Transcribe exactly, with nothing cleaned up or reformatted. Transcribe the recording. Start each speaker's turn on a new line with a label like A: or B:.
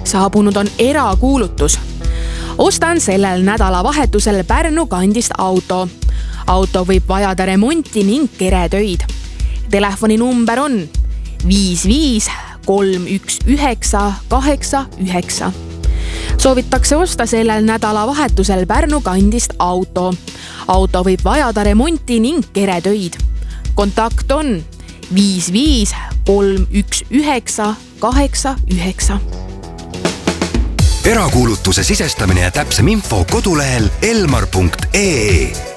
A: Saabunud on erakuulutus. Ostan sellel nädalavahetusel Pärnu kandist auto. Auto võib vajada remonti ning keretöid. Telefoninumber on viis viis kolm üks üheksa kaheksa üheksa. Soovitakse osta sellel nädalavahetusel Pärnu kandist auto. Auto võib vajada remonti ning keretöid. Kontakt on viis viis kolm üks üheksa kaheksa üheksa.
B: Erakuulutuse sisestamine ja täpsem info kodulehel elmar punkt ee.